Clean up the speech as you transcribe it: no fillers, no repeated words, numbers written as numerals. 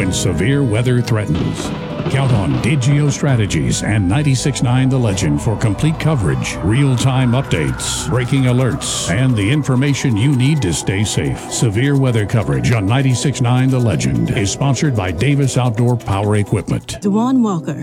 when severe weather threatens. Count on Digio Strategies and 96.9 The Legend for complete coverage, real-time updates, breaking alerts, and the information you need to stay safe. Severe weather coverage on 96.9 The Legend is sponsored by Davis Outdoor Power Equipment. Dewan Walker,